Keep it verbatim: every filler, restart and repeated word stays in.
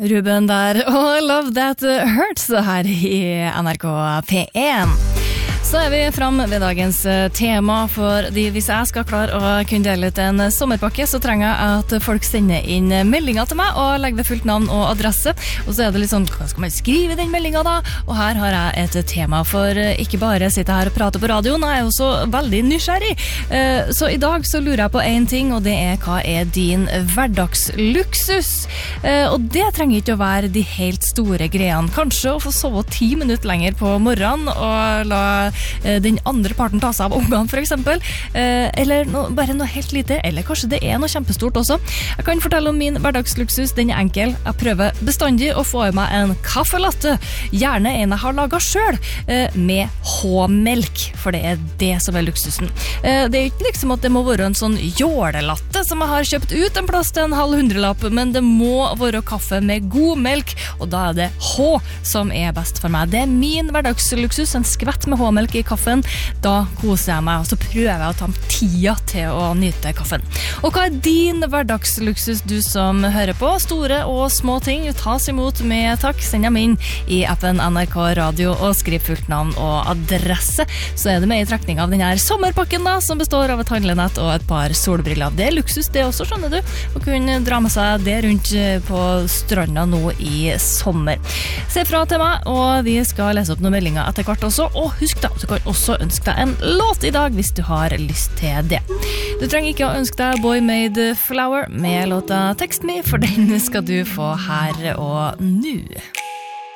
Ruben der, og I Love That Hurts her I N R K P one. Så er vi frem ved dagens tema, for hvis jeg skal klare å kunne dele ut en sommerpakke, så trenger jeg at folk sender inn meldinger til meg og legger ved fullt navn og adresse. Og så er det litt sånn, hva skal man skrive I den meldingen da? Og her har jeg et tema, for ikke bare sitte her og prate på radioen, jeg er også veldig nysgjerrig. Så I dag så lurer jeg på en ting, og det er hva er din hverdagsluksus? Og det trenger ikke å være de helt store greiene. Kanskje å få sove ti minutter lenger på morgenen, og la den andre parten ta seg av ungene for eksempel, eller no, bare noe helt lite, eller kanskje det er noe kjempestort også. Jeg kan fortelle om min hverdagsluksus, den er enkel. Jeg prøver bestandig å få I meg en kaffelatte, gjerne en jeg har laget selv, med H-melk, for det er det som er luksusen. Det er ikke liksom at det må være en sånn jålelatte som jeg har kjøpt ut en plass til en halv hundrelapp, men det må være kaffe med god melk, og da er det H som er best for meg. Det er min hverdagsluksus, en skvett med H-melk I kaffen, da koser jeg meg, og så prøver jeg å ta tida til å nyte kaffen. Og hva er din hverdagsluksus, du som hører på? Store og små ting tas imot med takk. Send dem inn I appen N R K Radio og skriv fullt navn og adresse. Så er det med I trekning av denne sommerpakken da, som består av et handlenett og et par solbriller. Det er luksus det også, skjønner du, å kunne dra med seg det rundt på stranda nå I sommer. Se fra til meg, og vi skal lese opp noen meldinger etter hvert også, og husk da, du kan også ønske deg en låt I dag hvis du har lyst til det. Du trenger ikke å ønske deg Boy Made Flower med låta Text Me, for den skal du få her og nå.